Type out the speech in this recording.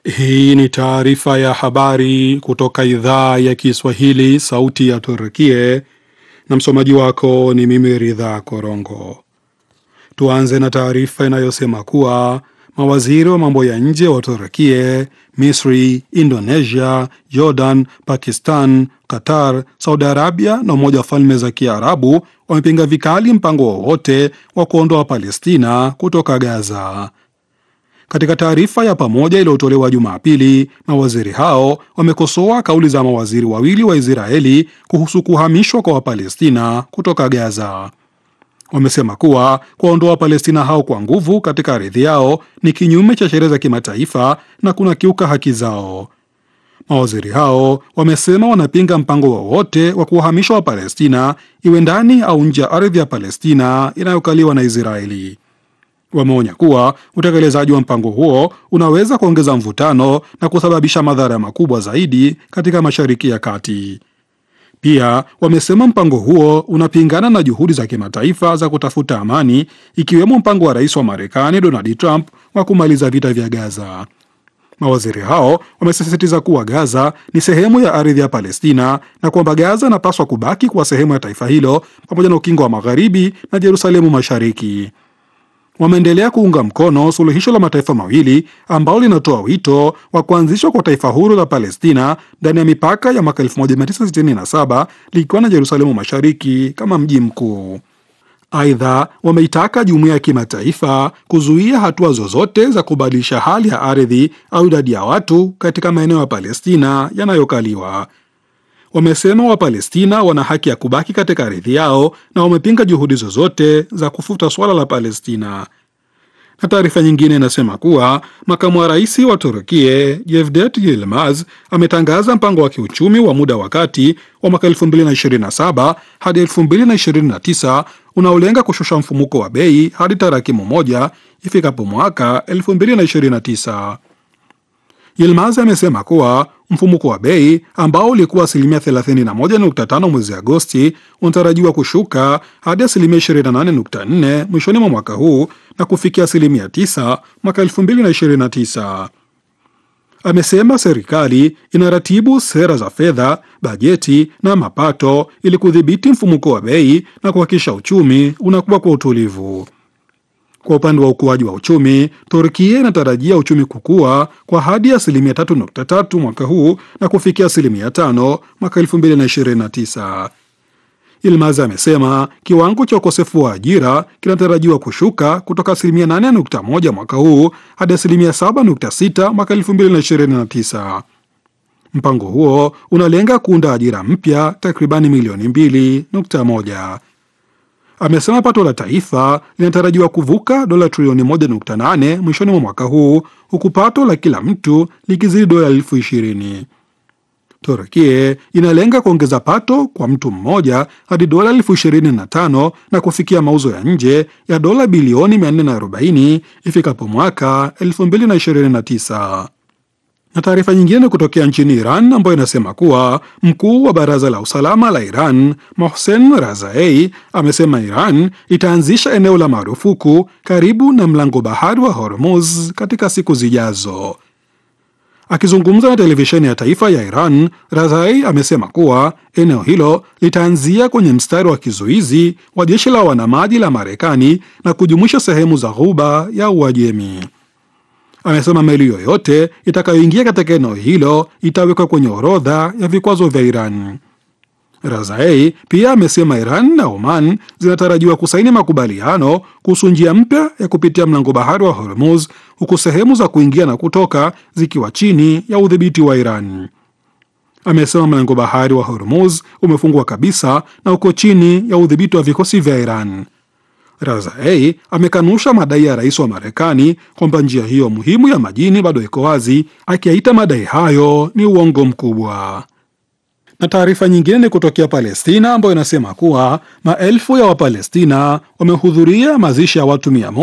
Hii ni taarifa ya habari kutoka idhaa ya Kiswahili, sauti ya Turkie, na msomaji wako ni mimi Ridha Korongo. Tuanze na taarifa inayosema kuwa mawaziri wa mambo ya nje wa Turkie, Misri, Indonesia, Jordan, Pakistan, Qatar, Saudi Arabia na Umoja wa Falme za Kiarabu wamepinga vikali mpango wowote wa kuondoa Palestina kutoka Gaza. Katika taarifa ya pamoja iliyotolewa Jumapili, mawaziri hao wamekosoa kauli za mawaziri wawili wa Israeli kuhusu kuhamishwa kwa Wapalestina kutoka Gaza. Wamesema kuwa kuondoa Wapalestina hao kwa nguvu katika ardhi yao ni kinyume cha sheria za kimataifa na kuna kiuka haki zao. Mawaziri hao wamesema wanapinga mpango wowote wa kuwahamisha Wapalestina, iwe ndani au nje ya ardhi ya Palestina inayokaliwa na Israeli. Wameonya kuwa utekelezaji wa mpango huo unaweza kuongeza mvutano na kusababisha madhara makubwa zaidi katika Mashariki ya Kati. Pia wamesema mpango huo unapingana na juhudi za kimataifa za kutafuta amani, ikiwemo mpango wa Rais wa Marekani Donald Trump wa kumaliza vita vya Gaza. Mawaziri hao wamesisitiza kuwa Gaza ni sehemu ya ardhi ya Palestina na kwamba Gaza inapaswa kubaki kuwa sehemu ya taifa hilo pamoja na Ukingo wa Magharibi na Yerusalemu Mashariki. Wameendelea kuunga mkono suluhisho la mataifa mawili ambalo linatoa wito wa kuanzishwa kwa taifa huru la Palestina ndani ya mipaka ya mwaka 1967 likiwa na Yerusalemu Mashariki kama mji mkuu. Aidha, wameitaka jumuiya ya kimataifa kuzuia hatua zozote za kubadilisha hali ya ardhi au idadi ya watu katika maeneo ya Palestina yanayokaliwa. Wamesema Wapalestina wana haki ya kubaki katika ardhi yao na wamepinga juhudi zozote za kufuta swala la Palestina. Na taarifa nyingine inasema kuwa makamu wa rais wa Turkie Cevdet Yilmaz ametangaza mpango wa kiuchumi wa muda wa kati wa mwaka 2027 hadi 2029 unaolenga kushusha mfumuko wa bei hadi tarakimu moja ifikapo mwaka 2029. Yilmaz amesema kuwa mfumuko wa bei ambao ulikuwa 31.5% mwezi Agosti unatarajiwa kushuka hadi 28.4% mwishoni mwa mwaka huu na kufikia 9% mwaka 2029. Amesema serikali inaratibu sera za fedha, bajeti na mapato ili kudhibiti mfumuko wa bei na kuhakikisha uchumi unakuwa kwa utulivu. Kwa upande wa ukuaji wa uchumi, Turkia inatarajia uchumi kukua kwa hadi 3.3% mwaka huu na kufikia 5% mwaka 2029. Yilmaz amesema kiwango cha ukosefu wa ajira kinatarajiwa kushuka kutoka 8.1% mwaka huu hadi 7.6% mwaka 2029. Mpango huo unalenga kuunda ajira mpya takribani milioni 2.1. Amesema pato la taifa linatarajiwa kuvuka dola trilioni 1.8 mwishoni mwa mwaka huu, huku pato la kila mtu likizidi dola 20,000. Turkia inalenga kuongeza pato kwa mtu mmoja hadi dola 25,000 na kufikia mauzo ya nje ya dola bilioni 440 ifikapo mwaka 2029. Na taarifa nyingine kutokea nchini Iran ambayo inasema kuwa mkuu wa baraza la usalama la Iran Mohsen Razai amesema Iran itaanzisha eneo la marufuku karibu na mlango bahari wa Hormuz katika siku zijazo. Akizungumza na televisheni ya taifa ya Iran, Razai amesema kuwa eneo hilo litaanzia kwenye mstari wa kizuizi wa jeshi la wanamaji la Marekani na kujumuisha sehemu za Ghuba ya Uajemi. Amesema meli yoyote itakayoingia katika eneo hilo itawekwa kwenye orodha ya vikwazo vya Iran. Razai pia amesema Iran na Oman zinatarajiwa kusaini makubaliano kuhusu njia mpya ya kupitia mlango bahari wa Hormuz, huku sehemu za kuingia na kutoka zikiwa chini ya udhibiti wa Iran. Amesema mlango bahari wa Hormuz umefungwa kabisa na uko chini ya udhibiti wa vikosi vya Iran. Razai amekanusha madai ya rais wa Marekani kwamba njia hiyo muhimu ya majini bado iko wazi, akiyaita madai hayo ni uongo mkubwa. Na taarifa nyingine ni kutokea Palestina ambayo inasema kuwa maelfu ya Wapalestina wamehudhuria mazishi ya watu 100